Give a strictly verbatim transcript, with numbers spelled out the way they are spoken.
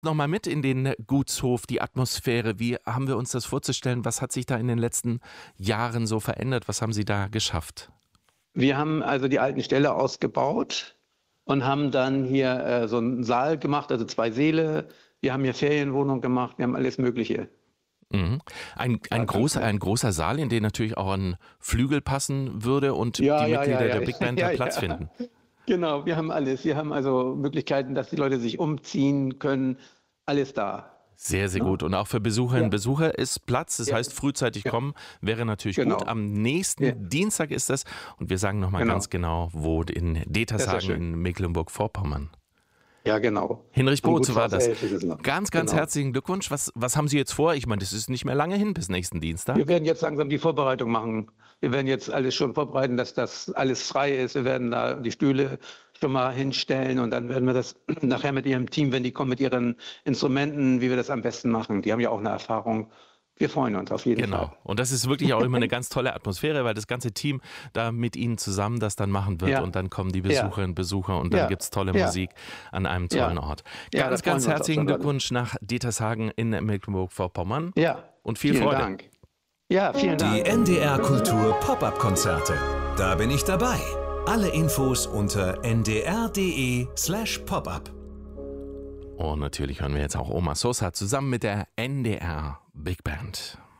Nochmal mit in den Gutshof, die Atmosphäre. Wie haben wir uns das vorzustellen? Was hat sich da in den letzten Jahren so verändert? Was haben Sie da geschafft? Wir haben also die alten Ställe ausgebaut und haben dann hier äh, so einen Saal gemacht, also zwei Säle. Wir haben hier Ferienwohnungen gemacht, wir haben alles Mögliche. Mhm. Ein, ein, großer, ein großer Saal, in den natürlich auch ein Flügel passen würde und Ja, die ja, Mitglieder ja, ja. der Big Band da Ja, Platz ja. finden. Genau, wir haben alles. Wir haben also Möglichkeiten, dass die Leute sich umziehen können. Alles da. Sehr, sehr Ne? gut. Und auch für Besucherinnen Ja, und Besucher ist Platz. Das ja, heißt, frühzeitig ja, kommen wäre natürlich gut. genau. Am Ja, nächsten Dienstag ist das. Und wir sagen nochmal genau. ganz genau, wo in Das ist ja Detershagen schön. in Mecklenburg-Vorpommern. Ja, genau. Hinrich Am Botze war Gutshaus das. elf ist es noch. Ganz, ganz Genau. herzlichen Glückwunsch. Was, was haben Sie jetzt vor? Ich meine, das ist nicht mehr lange hin bis nächsten Wir Dienstag. werden jetzt langsam die Vorbereitung machen. Wir werden jetzt alles schon vorbereiten, dass das alles frei ist. Wir werden da die Stühle schon mal hinstellen und dann werden wir das nachher mit Ihrem Team, wenn die kommen mit ihren Instrumenten, wie wir das am besten machen. Die haben ja auch eine Erfahrung. Wir freuen uns auf jeden Genau. Fall. Und das ist wirklich auch immer eine ganz tolle Atmosphäre, weil das ganze Team da mit Ihnen zusammen das dann machen wird Ja, und dann kommen die ja, Besucherinnen und Besucher und dann ja, gibt es tolle ja, Musik an einem tollen ja. Ort. Ja, da Ganz, freuen ganz wir uns auch herzlichen schon alle. Glückwunsch nach Detershagen in Mecklenburg-Vorpommern Ja, und viel vielen Freude. Dank. Ja, vielen Die Dank. N D R Kultur Pop-up-Konzerte. Da bin ich dabei. Alle Infos unter n d r punkt d e slash pop-up. Und natürlich hören wir jetzt auch Omar Sosa zusammen mit der N D R Big Band.